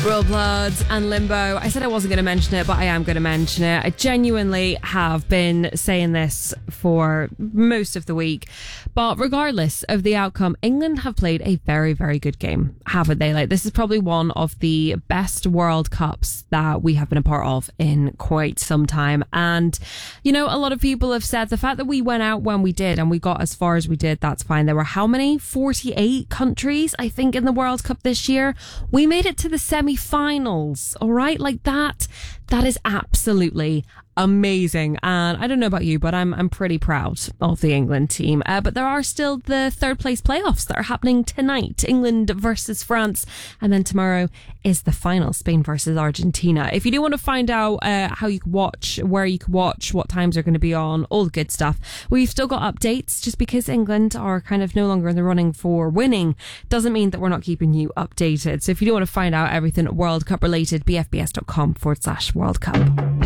Royal Blood and Limbo. I said I wasn't going to mention it, but I am going to mention it. I genuinely have been saying this for most of the week. But regardless of the outcome, England have played a very, very good game, haven't they? Like, this is probably one of the best World Cups that we have been a part of in quite some time. And, you know, a lot of people have said the fact that we went out when we did and we got as far as we did, that's fine. There were how many? 48 countries, I think, in the World Cup this year. We made it to the semi-finals, all right? Like that is absolutely amazing. And I don't know about you, but I'm pretty proud of the England team. But there are still the third place playoffs that are happening tonight. England versus France. And then tomorrow is the final, Spain versus Argentina. If you do want to find out how you can watch, where you can watch, what times are going to be on, all the good stuff, we've still got updates. Just because England are kind of no longer in the running for winning doesn't mean that we're not keeping you updated. So if you do want to find out everything World Cup related, bfbs.com/World Cup.